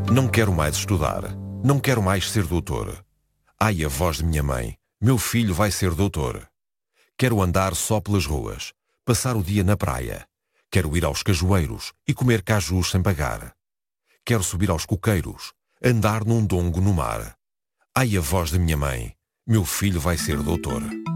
Não quero mais estudar. Não quero mais ser doutor. Ai, a voz de minha mãe. Meu filho vai ser doutor. Quero andar só pelas ruas. Passar o dia na praia. Quero ir aos cajueiros e comer cajus sem pagar. Quero subir aos coqueiros. Andar num dongo no mar. Ai, a voz de minha mãe. Meu filho vai ser doutor.